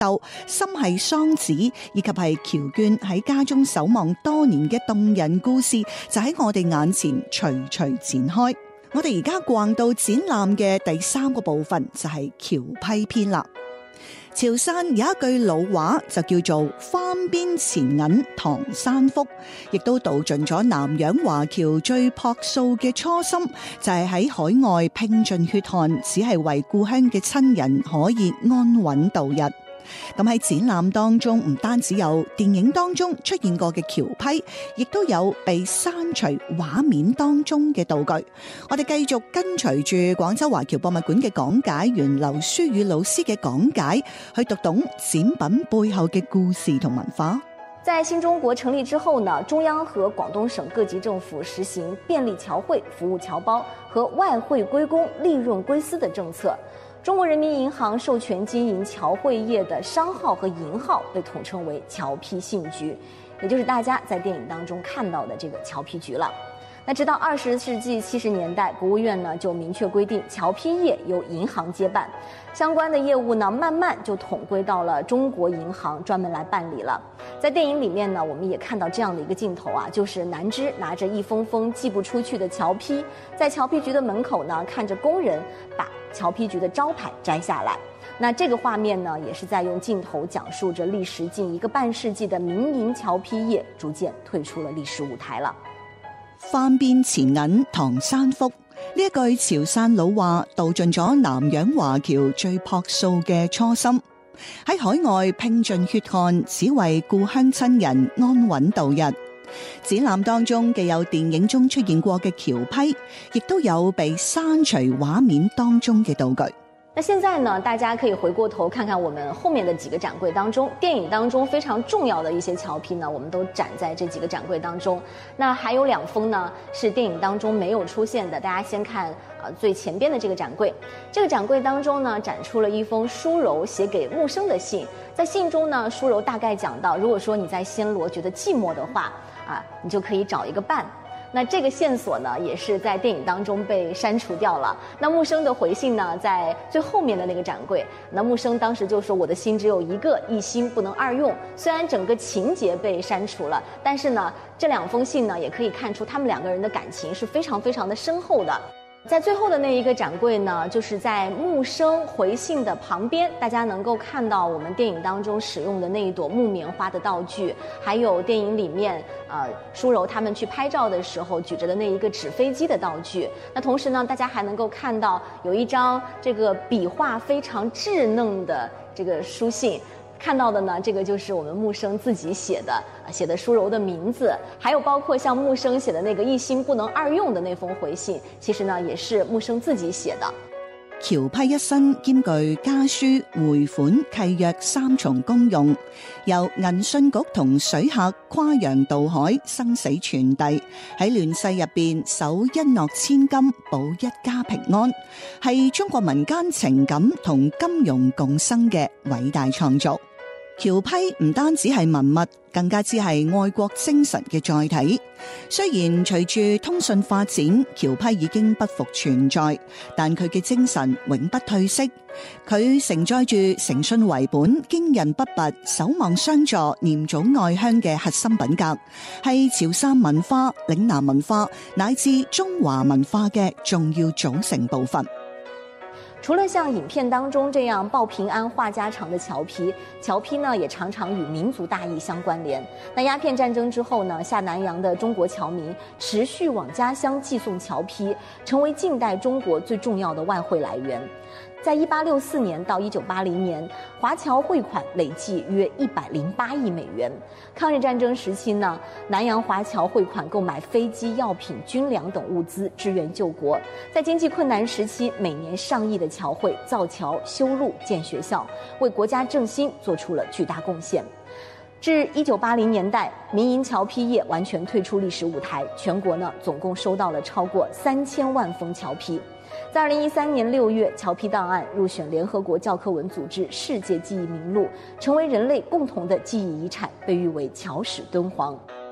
鬥、心繫桑梓，以及係喬絹喺家中守望多年嘅動人故事，就喺我哋眼前徐徐展開。我哋而家逛到展覽嘅第3個部分就係橋批篇啦。潮汕有一句老話就叫做番邊錢銀唐山福，亦都道盡咗南洋華僑最樸素嘅初心，就係喺海外拼盡血汗，只係為故鄉嘅親人可以安穩度日。咁喺展覽當中，唔單止有電影當中出現過嘅橋批，亦都有被刪除畫面當中嘅道具。我哋繼續跟隨住廣州華僑博物館嘅講解員劉書宇老師嘅講解，去讀懂展品背後嘅故事同文化。 在新中國成立之後呢，中央和廣東省各級政府實行便利僑匯、服務僑胞和外匯歸公、利潤歸私的政策。中國人民銀行授權經營僑匯業的商號和銀號被統稱為僑批信局，也就是大家在電影當中看到的這個僑批局了。那直到20世紀70年代，國務院呢就明確規定僑批業由銀行接辦，相關的業務呢慢慢就統歸到了中國銀行專門來辦理了。在電影裡面呢，我們也看到這樣的一個鏡頭啊，就是南芝拿着一封封寄不出去的僑批，在僑批局的門口呢，看着工人把僑批局的招牌摘下來。那這個畫面呢，也是在用鏡頭講述着歷時近1個半世紀的民營僑批業逐漸退出了歷史舞台了。 番邊錢銀唐山福，呢一句潮汕老話道盡咗南洋華僑最樸素嘅初心，喺海外拼盡血汗，只為故鄉親人安穩度日。展覽當中既有電影中出現過嘅僑批，亦都有被刪除畫面當中嘅道具。 那現在呢，大家可以回過頭看看我們後面的幾個展櫃當中，電影當中非常重要的一些僑批呢，我們都展在這幾個展櫃當中。那還有2封呢，是電影當中沒有出現的。大家先看最前邊的這個展櫃，這個展櫃當中呢，展出了一封舒柔寫給木生的信。在信中呢，舒柔大概講到，如果說你在暹羅覺得寂寞的話，你就可以找一個伴。那這個線索呢，也是在電影當中被刪除掉了。那木生的回信呢，在最後面的那個展櫃，那木生當時就說：“我的心只有一個，一心不能二用。”雖然整個情節被刪除了，但是呢，這2封信呢，也可以看出他們2個人的感情是非常非常的深厚的。在最後的那一個展櫃呢，就是在木生回信的旁邊，大家能夠看到我們電影當中使用的那一朵木棉花的道具，還有電影裡面舒柔他們去拍照的時候舉着的那一個紙飛機的道具。那同時呢，大家還能夠看到有一張這個筆畫非常稚嫩的這個書信。看到的呢，這個就是我們木生自己寫的舒柔的名字，還有包括像木生寫的那個一心不能二用的那封回信，其實呢也是木生自己寫的。 僑批一身兼具家書、匯款、契約3重功用，由銀信局同水客跨洋渡海，生死傳遞，喺亂世入邊守一諾千金，保一家平安，係中國民間情感同金融共生嘅偉大創作。僑批唔單止係文物，更加之係愛國精神嘅載體。雖然隨住通訊發展，僑批已經不復存在，但佢嘅精神永不退色。佢承載住誠信為本、堅韌不拔、守望相助、念祖愛鄉嘅核心品格，係潮汕文化、嶺南文化乃至中華文化嘅重要組成部分。 除了像影片當中這樣報平安話家常的僑批呢，也常常與民族大義相關聯。那鴉片戰爭之後呢，下南洋的中國僑民持續往家鄉寄送僑批，成為近代中國最重要的外匯來源。在1864年到1980年，華僑匯款累計約108億美元。抗日戰爭時期呢，南洋華僑匯款購買飛機、藥品、軍糧等物資支援救國。在經濟困難時期，每年上億的僑匯造橋、修路、建學校，為國家振興做出了巨大貢獻。至1980年代，民營僑批業完全退出歷史舞台，全國呢總共收到了超過3000萬封僑批。在2013年6月，僑批檔案入選聯合國教科文組織世界記憶名錄，成為人類共同的記憶遺產，被譽為僑史敦煌。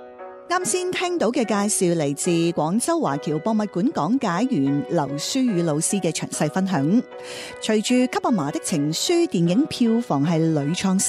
啱先聽到嘅介紹嚟自廣州華僑博物館講解員劉書宇老師嘅詳細分享。隨住《給阿嫲的情書》電影票房係屢創